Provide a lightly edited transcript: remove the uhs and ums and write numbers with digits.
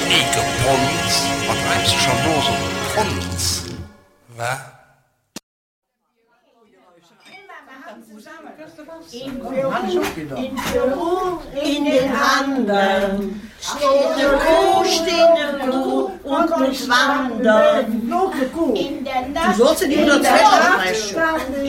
Eke Pons, was treibst du schon los um Pons? Was? In den Handen steht eine Kuh, und muss wandern. Du sollst nicht nur das Wetter sprechen.